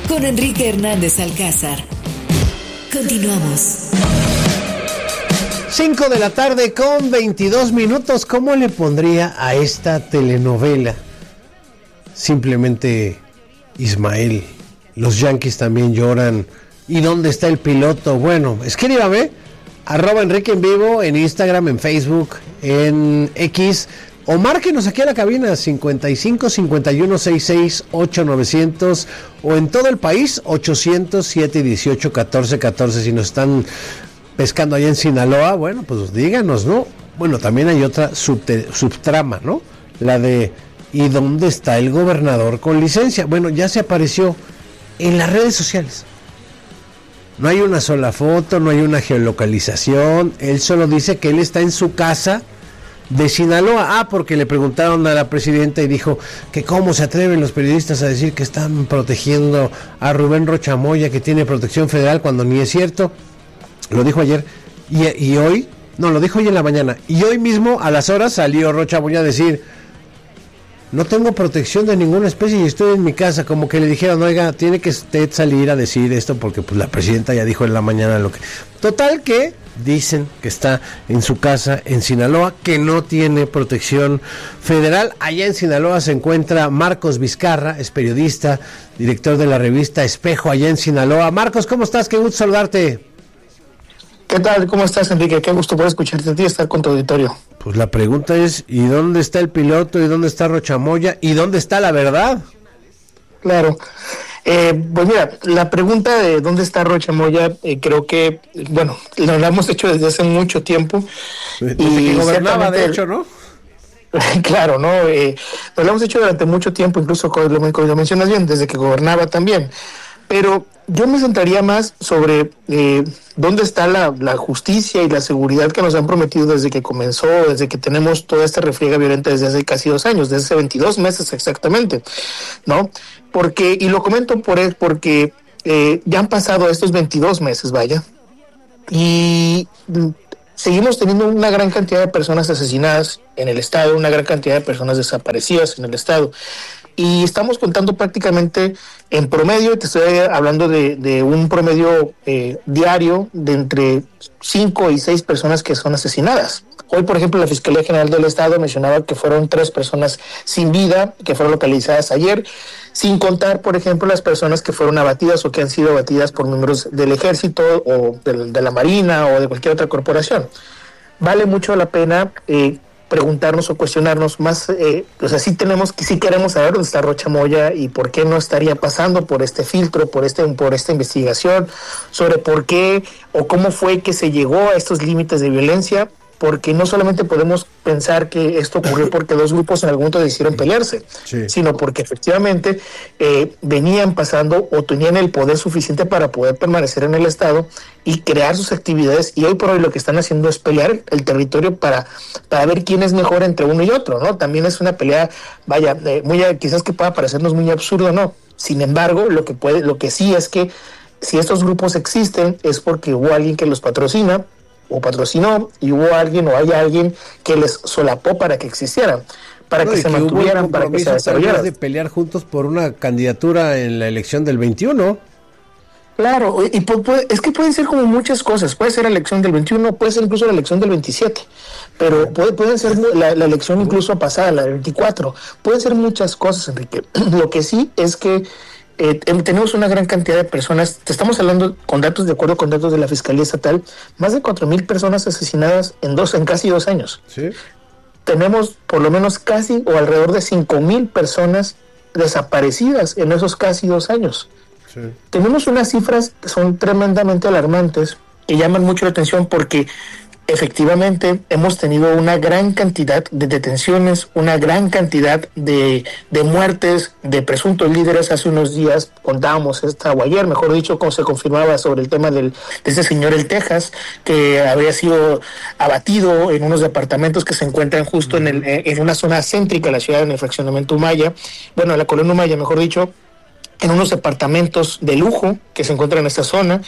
con Enrique Hernández Alcázar. Continuamos. 5 de la tarde con 22 minutos. ¿Cómo le pondría a esta telenovela? Simplemente Ismael. Los Yankees también lloran. ¿Y dónde está el piloto? Bueno, escríbame. @Enrique en vivo en Instagram, en Facebook, en X. O márquenos aquí a la cabina 55 51 66 8900 o en todo el país 800 718 1414. Si nos están pescando allá en Sinaloa, bueno, pues díganos, ¿no? Bueno, también hay otra subtrama, ¿no? La de ¿y dónde está el gobernador con licencia? Bueno, ya se apareció en las redes sociales. No hay una sola foto, no hay una geolocalización. Él solo dice que él está en su casa de Sinaloa. Porque le preguntaron a la presidenta y dijo que cómo se atreven los periodistas a decir que están protegiendo a Rubén Rocha Moya, que tiene protección federal, cuando ni es cierto. Lo dijo ayer y hoy, no, lo dijo hoy en la mañana, y hoy mismo a las horas salió Rocha Moya a decir: no tengo protección de ninguna especie y estoy en mi casa. Como que le dijeron: oiga, tiene que usted salir a decir esto porque pues la presidenta ya dijo en la mañana lo que... Total que dicen que está en su casa en Sinaloa, que no tiene protección federal. Allá en Sinaloa se encuentra Marcos Vizcarra, es periodista, director de la revista Espejo allá en Sinaloa. Marcos, ¿cómo estás? Qué gusto saludarte. ¿Qué tal? ¿Cómo estás, Enrique? Qué gusto poder escucharte a ti y estar con tu auditorio. Pues la pregunta es, ¿y dónde está el piloto? ¿Y dónde está Rocha Moya? ¿Y dónde está la verdad? Claro. Pues mira, la pregunta de dónde está Rocha Moya, creo que, bueno, lo hemos hecho desde hace mucho tiempo. Desde que gobernaba, de hecho, ¿no? Claro, ¿no? Lo hemos hecho durante mucho tiempo, incluso lo mencionas bien, desde que gobernaba también. Pero yo me centraría más sobre dónde está la justicia y la seguridad que nos han prometido desde que comenzó, desde que tenemos toda esta refriega violenta desde hace casi 2 años, desde hace 22 meses exactamente, ¿no? Y lo comento porque ya han pasado estos 22 meses, vaya, y seguimos teniendo una gran cantidad de personas asesinadas en el estado, una gran cantidad de personas desaparecidas en el estado. Y estamos contando prácticamente en promedio, y te estoy hablando de un promedio diario de entre 5 y 6 personas que son asesinadas. Hoy, por ejemplo, la Fiscalía General del Estado mencionaba que fueron 3 personas sin vida que fueron localizadas ayer, sin contar, por ejemplo, las personas que fueron abatidas o que han sido abatidas por miembros del Ejército o de la Marina o de cualquier otra corporación. Vale mucho la pena preguntarnos o cuestionarnos más, sí queremos saber dónde está Rocha Moya y por qué no estaría pasando por este filtro, por esta investigación, sobre por qué o cómo fue que se llegó a estos límites de violencia, porque no solamente podemos pensar que esto ocurrió porque 2 grupos en algún momento decidieron pelearse, sí, sino porque efectivamente venían pasando o tenían el poder suficiente para poder permanecer en el estado y crear sus actividades, y hoy por hoy lo que están haciendo es pelear el territorio para ver quién es mejor entre uno y otro, ¿no? También es una pelea, vaya, quizás que pueda parecernos muy absurdo, ¿no? Sin embargo, lo que sí es que si estos grupos existen es porque hubo alguien que los patrocina o patrocinó, y hubo alguien o hay alguien que les solapó para que existieran, para que se mantuvieran, para que se desarrollaran. De pelear juntos por una candidatura en la elección del 21. Claro, y es que pueden ser como muchas cosas. Puede ser la elección del 21, puede ser incluso la elección del 27, pero puede ser la elección incluso pasada, la del 24. Pueden ser muchas cosas, Enrique. Lo que sí es que tenemos una gran cantidad de personas. Te estamos hablando de acuerdo con datos de la Fiscalía Estatal, más de 4,000 personas asesinadas en casi 2 años. ¿Sí? Tenemos por lo menos casi o alrededor de 5,000 personas desaparecidas en esos casi 2 años. Sí. Tenemos unas cifras que son tremendamente alarmantes, que llaman mucho la atención porque efectivamente hemos tenido una gran cantidad de detenciones, una gran cantidad de muertes de presuntos líderes. Hace unos días contábamos o ayer, mejor dicho, como se confirmaba sobre el tema de ese señor El Texas, que había sido abatido en unos departamentos que se encuentran justo en una zona céntrica de la ciudad, en el fraccionamiento Humaya, la colonia Humaya, mejor dicho, en unos departamentos de lujo que se encuentran en esta zona,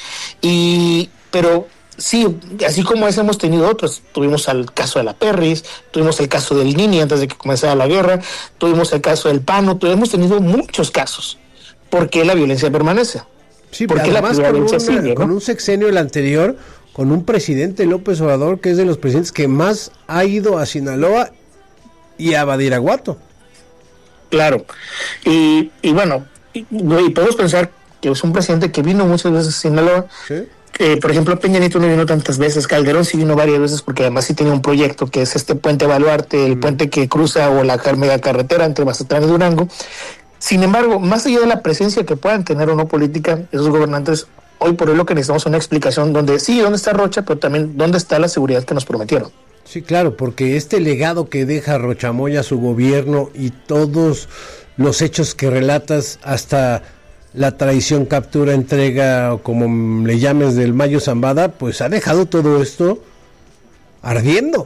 pero sí, así como ese hemos tenido otros. Tuvimos el caso de la Perris, tuvimos el caso del Nini antes de que comenzara la guerra, tuvimos el caso del Pano, hemos tenido muchos casos. ¿por qué la violencia permanece? Sí, Porque además sigue, con ¿no? un sexenio el anterior, con un presidente López Obrador que es de los presidentes que más ha ido a Sinaloa y a Badiraguato. Claro, y bueno, y podemos pensar que es un presidente que vino muchas veces a Sinaloa. ¿Sí? Por ejemplo, Peña Nieto no vino tantas veces, Calderón sí vino varias veces porque además sí tenía un proyecto que es este puente Baluarte, el puente que cruza o la mega carretera entre Mazatlán y Durango. Sin embargo, más allá de la presencia que puedan tener o no política, esos gobernantes, hoy por hoy lo que necesitamos es una explicación donde sí, dónde está Rocha, pero también dónde está la seguridad que nos prometieron. Sí, claro, porque este legado que deja Rochamoya, su gobierno y todos los hechos que relatas, hasta la traición, captura, entrega, o como le llames, del Mayo Zambada, pues ha dejado todo esto ardiendo.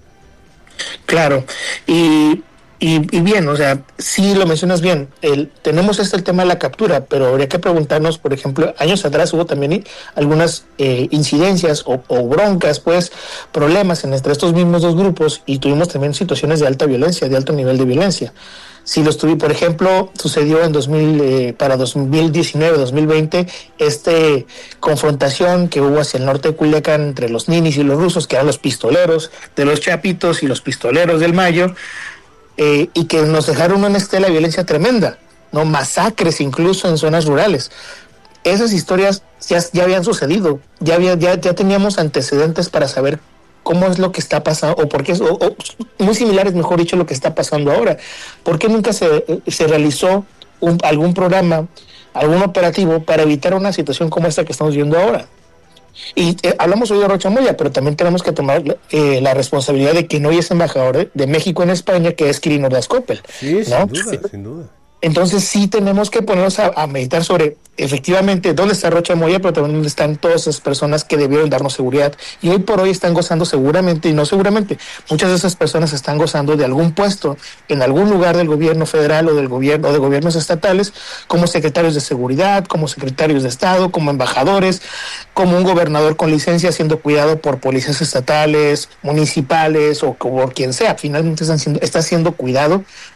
Claro, y bien, o sea, sí lo mencionas bien, tenemos el tema de la captura, pero habría que preguntarnos, por ejemplo, años atrás hubo también algunas incidencias o broncas, pues, problemas entre estos mismos dos grupos y tuvimos también situaciones de alta violencia, de alto nivel de violencia. Si los tuve, por ejemplo, sucedió en para 2019, 2020, confrontación que hubo hacia el norte de Culiacán entre los ninis y los rusos, que eran los pistoleros de los Chapitos y los pistoleros del Mayo, y que nos dejaron una estela de violencia tremenda, ¿no? Masacres incluso en zonas rurales. Esas historias ya habían sucedido, ya teníamos antecedentes para saber cómo es lo que está pasando, o por qué o muy similares, mejor dicho, lo que está pasando ahora. ¿Por qué nunca se realizó algún programa, algún operativo para evitar una situación como esta que estamos viendo ahora? Y hablamos hoy de Rocha Moya, pero también tenemos que tomar la responsabilidad de quien hoy es embajador de México en España, que es Quirino Ordaz Coppel. Sí, ¿no? sin duda. Entonces sí tenemos que ponernos a meditar sobre efectivamente dónde está Rocha Moya, pero también dónde están todas esas personas que debieron darnos seguridad y hoy por hoy están gozando seguramente, y no seguramente, muchas de esas personas están gozando de algún puesto en algún lugar del gobierno federal o del gobierno o de gobiernos estatales, como secretarios de seguridad, como secretarios de Estado, como embajadores, como un gobernador con licencia siendo cuidado por policías estatales, municipales o por quien sea. Finalmente está siendo cuidado